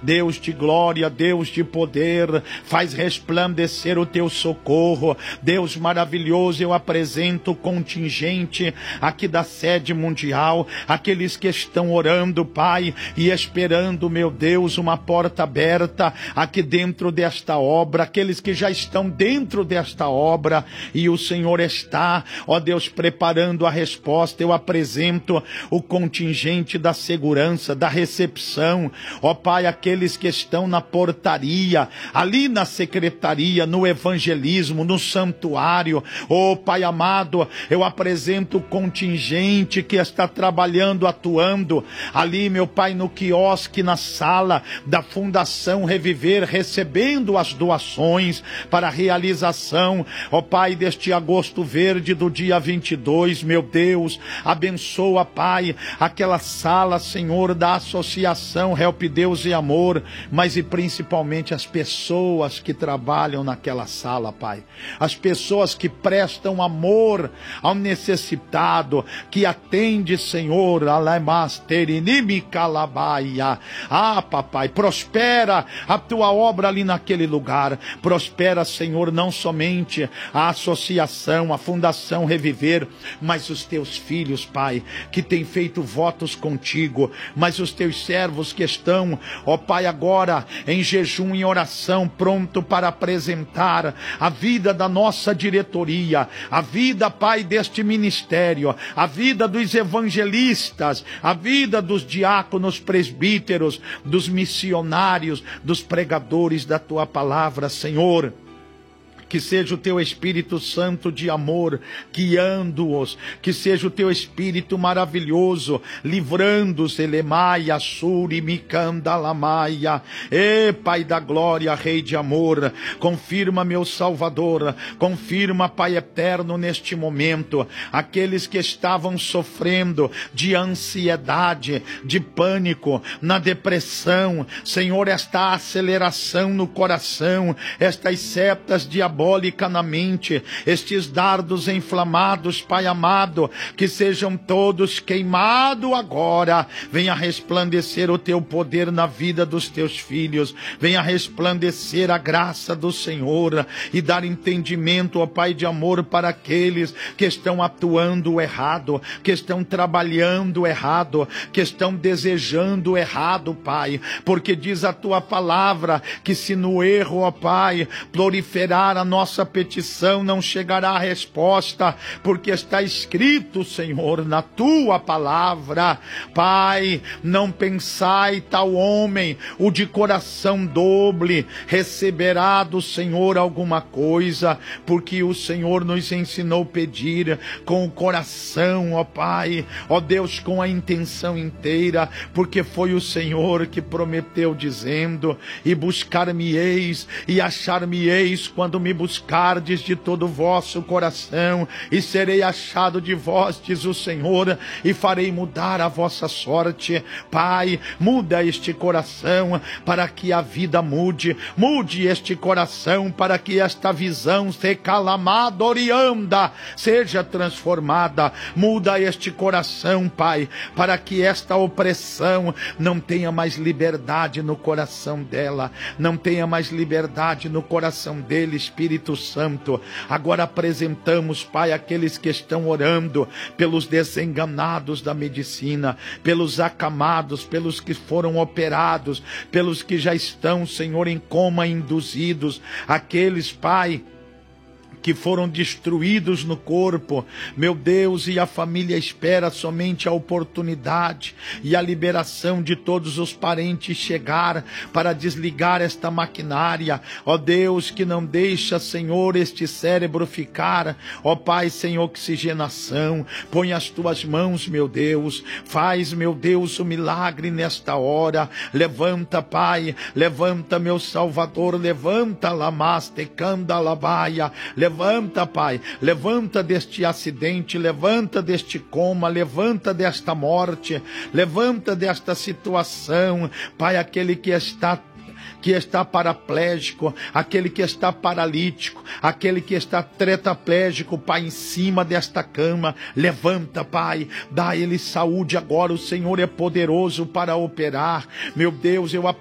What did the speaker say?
Deus de glória, Deus de poder, faz resplandecer o teu socorro. Deus maravilhoso, eu apresento o contingente aqui da sede mundial, aqueles que estão orando, Pai, e esperando, meu Deus, uma porta aberta aqui dentro desta obra, aqueles que já estão dentro desta obra, e o Senhor está, ó Deus, preparando a resposta. Eu apresento o contingente da segurança, da recepção, ó Pai, aqueles que estão na portaria, ali na secretaria, no evangelismo, no santuário, ó Pai amado, eu apresento o contingente que está trabalhando, atuando, ali, meu Pai, no quiosque, na sala da Fundação Reviver, recebendo as doações para a realização, ó Pai, deste agosto verde do dia 22, meu Deus, abençoa, Pai, aquela sala, Senhor, da associação Help Deus e Amor, mas e principalmente as pessoas que trabalham naquela sala, Pai, as pessoas que prestam amor ao necessitado, que atende, Senhor, Papai, prospera a tua obra ali naquele lugar, prospera, Senhor, não somente a associação, a Fundação Reviver, mas os teus filhos, Pai, que têm feito votos contigo, mas os teus servos que estão, ó Pai, agora em jejum e oração, pronto para apresentar a vida da nossa diretoria, a vida, Pai, deste ministério, a vida dos evangelistas, a vida dos diáconos, presbíteros, dos missionários, dos pregadores da tua palavra, Senhor. Que seja o teu Espírito Santo de amor guiando-os, que seja o teu Espírito maravilhoso livrando-os, Elemaia, Suri, Mikandalamaia. Pai da glória, Rei de amor, confirma, meu Salvador, confirma, Pai eterno, neste momento, aqueles que estavam sofrendo de ansiedade, de pânico, na depressão, Senhor, esta aceleração no coração, estas setas diabólicas na mente, estes dardos inflamados, Pai amado, que sejam todos queimados agora. Venha resplandecer o teu poder na vida dos teus filhos, venha resplandecer a graça do Senhor e dar entendimento, ó Pai de amor, para aqueles que estão atuando errado, que estão trabalhando errado, que estão desejando errado, Pai, porque diz a tua palavra que se no erro, ó Pai, proliferar a nossa petição, não chegará a resposta, porque está escrito, Senhor, na tua palavra, Pai, não pensai tal homem, o de coração doble, receberá do Senhor alguma coisa, porque o Senhor nos ensinou a pedir com o coração, ó Pai, ó Deus, com a intenção inteira, porque foi o Senhor que prometeu, dizendo: e buscar-me-eis e achar-me-eis quando me buscardes de todo o vosso coração, e serei achado de vós, diz o Senhor, e farei mudar a vossa sorte. Pai, muda este coração para que a vida mude, mude este coração para que esta visão se calamadorianda seja transformada, muda este coração, Pai, para que esta opressão não tenha mais liberdade no coração dela, não tenha mais liberdade no coração dele, Espírito Santo. Agora apresentamos, Pai, aqueles que estão orando pelos desenganados da medicina, pelos acamados, pelos que foram operados, pelos que já estão, Senhor, em coma induzidos, aqueles, Pai, que foram destruídos no corpo, meu Deus, e a família espera somente a oportunidade e a liberação de todos os parentes chegar para desligar esta maquinária, ó Deus, que não deixa, Senhor, este cérebro ficar, ó Pai, sem oxigenação. Põe as tuas mãos, meu Deus, faz, meu Deus, o milagre nesta hora. Levanta, Pai, levanta, meu Salvador, levanta, Lamaste, Candalabaia, levanta, Pai, levanta deste acidente, levanta deste coma, levanta desta morte, levanta desta situação, Pai, aquele que está paraplégico, aquele que está paralítico, aquele que está tetraplégico, Pai, em cima desta cama, levanta, Pai, dá a ele saúde agora, o Senhor é poderoso para operar, meu Deus, eu